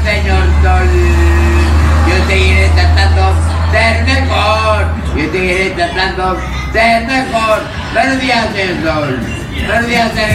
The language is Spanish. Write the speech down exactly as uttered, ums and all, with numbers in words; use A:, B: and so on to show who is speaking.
A: señor Sol. Yo seguiré tratando de ser mejor. Yo seguiré tratando de ser mejor. Buenos días, señor Sol. Buenos días, señor